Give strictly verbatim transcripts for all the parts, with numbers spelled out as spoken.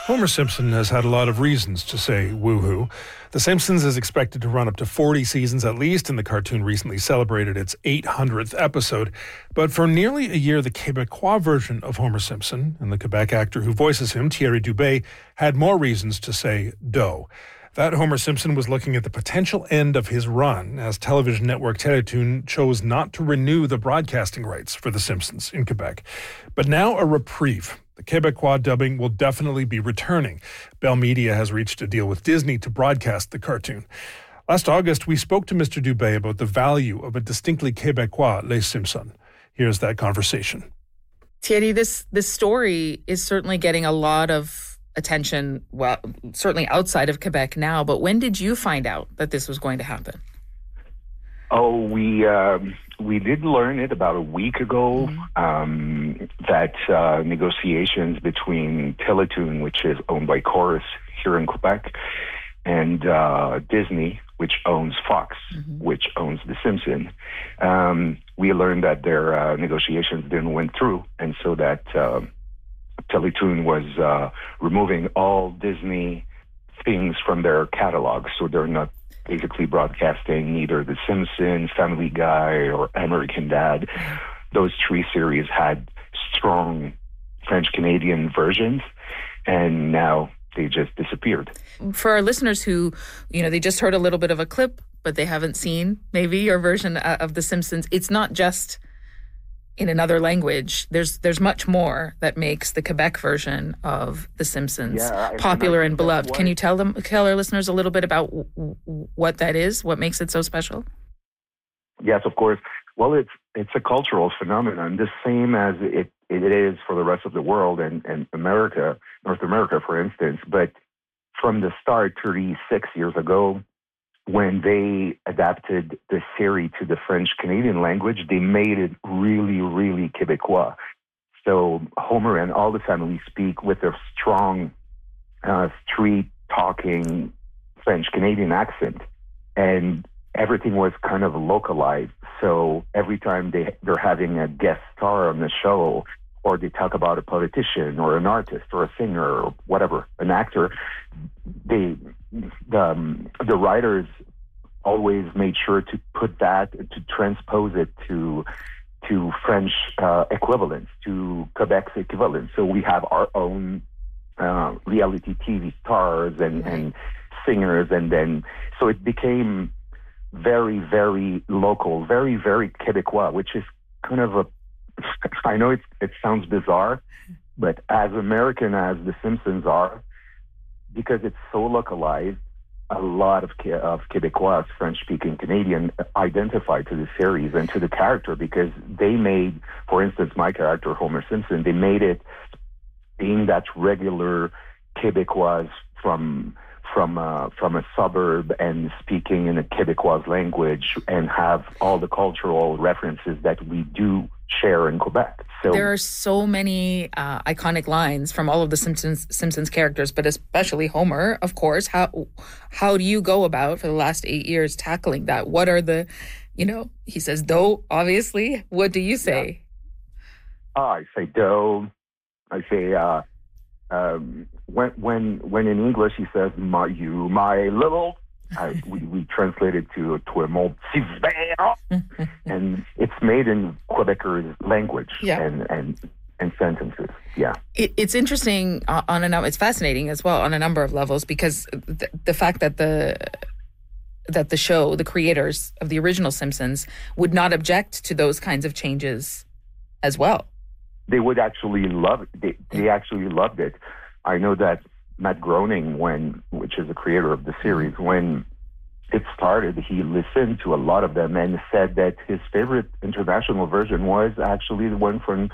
Homer Simpson has had a lot of reasons to say woohoo. The Simpsons is expected to run up to forty seasons at least, and the cartoon recently celebrated its eight hundredth episode. But for nearly a year, the Quebecois version of Homer Simpson and the Quebec actor who voices him, Thierry Dubé, had more reasons to say dough. That Homer Simpson was looking at the potential end of his run as television network Télétoon chose not to renew the broadcasting rights for The Simpsons in Quebec. But now a reprieve. The Quebecois dubbing will definitely be returning. Bell Media has reached a deal with Disney to broadcast the cartoon. Last August, we spoke to Mister Dubé about the value of a distinctly Quebecois Les Simpsons. Here's that conversation. Thierry, this, this story is certainly getting a lot of attention, well, certainly outside of Quebec now, but when did you find out that this was going to happen? Oh, we um, we did learn it about a week ago, mm-hmm. um, that uh, negotiations between Télétoon, which is owned by Corus here in Quebec, and uh, Disney, which owns Fox, mm-hmm. which owns The Simpsons, um, we learned that their uh, negotiations didn't went through, and so that uh, Télétoon was uh, removing all Disney things from their catalog, so they're not basically broadcasting either The Simpsons, Family Guy, or American Dad. Those three series had strong French-Canadian versions, and now they just disappeared. For our listeners who, you know, they just heard a little bit of a clip, but they haven't seen maybe your version of The Simpsons, it's not just in another language. There's there's much more that makes the Quebec version of The Simpsons yeah, popular and beloved. Can you tell them, tell our listeners a little bit about w- w- what that is? What makes it so special? Yes, of course. Well, it's it's a cultural phenomenon, the same as it, it is for the rest of the world and, and America, North America, for instance. But from the start, thirty-six years ago, when they adapted the series to the French-Canadian language, they made it really, really Quebecois. So Homer and all the family speak with a strong, uh, street-talking French-Canadian accent. And everything was kind of localized. So every time they, they're having a guest star on the show, or they talk about a politician or an artist or a singer or whatever, an actor, they the, um, the writers always made sure to put that, to transpose it to to French uh, equivalents, to Quebec's equivalent. So we have our own uh, reality T V stars and, and singers, and then so it became very, very local, very, very Quebecois, which is kind of a, I know it, it sounds bizarre, but as American as The Simpsons are, because it's so localized, a lot of, of Quebecois, French-speaking Canadian, identify to the series and to the character, because they made, for instance, my character, Homer Simpson, they made it being that regular Quebecois from from uh, from a suburb and speaking in a Quebecois language and have all the cultural references that we do share in Quebec. So there are so many uh, iconic lines from all of the Simpsons Simpsons characters, but especially Homer, of course. How how do you go about, for the last eight years, tackling that? What are the, you know, he says dough, obviously. What do you say? Yeah. Uh, I say dough. I say, uh, um, when when when in English he says, my, you, my little, I, we, we translate it to, to a mon petit verre, and it's made in Quebecers language yeah. and, and and sentences. Yeah, it, it's interesting on a it's fascinating as well on a number of levels, because the, the fact that the that the show, the creators of the original Simpsons, would not object to those kinds of changes as well. They would actually love it. They, they actually loved it. I know that Matt Groening, when which is the creator of the series, when it started, he listened to a lot of them and said that his favorite international version was actually the one from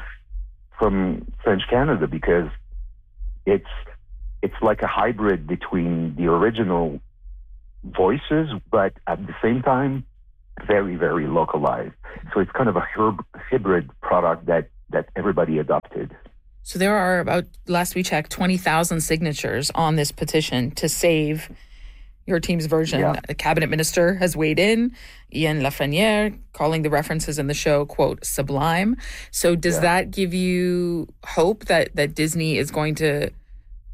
from French Canada, because it's it's like a hybrid between the original voices, but at the same time, very, very localized. So it's kind of a herb, hybrid product that that everybody adopted. So there are about, last we checked, twenty thousand signatures on this petition to save your team's version. Yeah. The cabinet minister has weighed in, Ian Lafreniere, calling the references in the show, quote, sublime. So does yeah. that give you hope that, that Disney is going to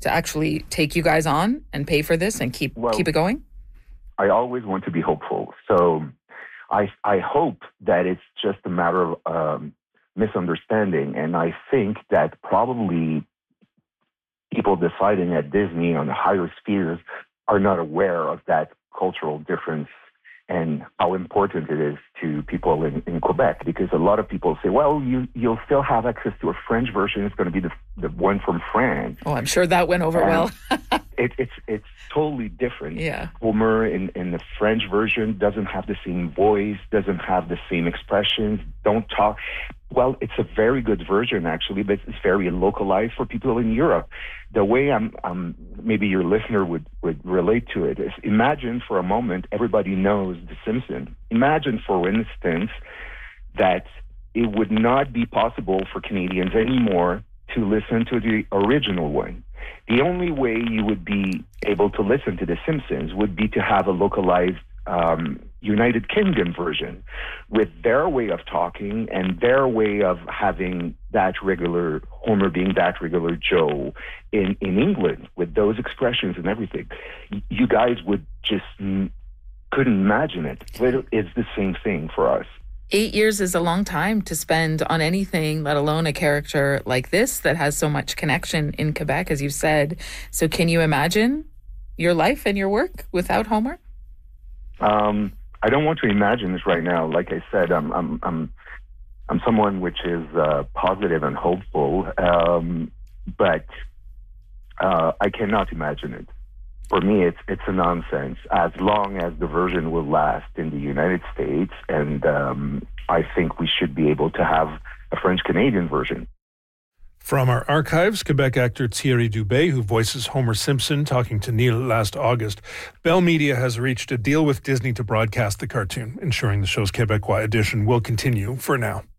to actually take you guys on and pay for this and keep well, keep it going? I always want to be hopeful. So I I hope that it's just a matter of um, misunderstanding. And I think that probably people deciding at Disney on the higher spheres are not aware of that cultural difference and how important it is to people in, in Quebec. Because a lot of people say, well, you, you'll still have access to a French version. It's going to be the, the one from France. Oh, I'm sure that went over and well. it, it's it's totally different. Yeah. Homer in, in the French version doesn't have the same voice, doesn't have the same expressions, don't talk. Well, it's a very good version, actually, but it's very localized for people in Europe. The way I'm, um, maybe your listener would, would relate to it is, imagine for a moment everybody knows The Simpsons. Imagine, for instance, that it would not be possible for Canadians anymore to listen to the original one. The only way you would be able to listen to The Simpsons would be to have a localized um, United Kingdom version with their way of talking and their way of having that regular Homer being that regular Joe in, in England with those expressions and everything. You guys would just n- couldn't imagine it. But it's the same thing for us. Eight years is a long time to spend on anything, let alone a character like this that has so much connection in Quebec, as you've said. So can you imagine your life and your work without Homer? Um, I don't want to imagine this right now. Like I said, I'm I'm I'm I'm someone which is uh, positive and hopeful, um, but uh, I cannot imagine it. For me, it's it's a nonsense. As long as the version will last in the United States, and um, I think we should be able to have a French-Canadian version. From our archives, Quebec actor Thierry Dubé, who voices Homer Simpson, talking to Neil last August. Bell Media has reached a deal with Disney to broadcast the cartoon, ensuring the show's Quebecois edition will continue for now.